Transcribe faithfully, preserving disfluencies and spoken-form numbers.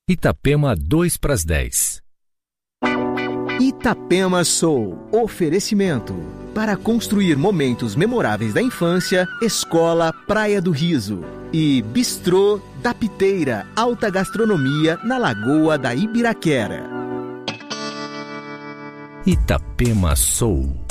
Itapema dois para as dez. Itapema Soul. Oferecimento. Para construir momentos memoráveis da infância, Escola Praia do Riso. E Bistrô da Piteira, alta gastronomia na Lagoa da Ibiraquera. Itapema Soul.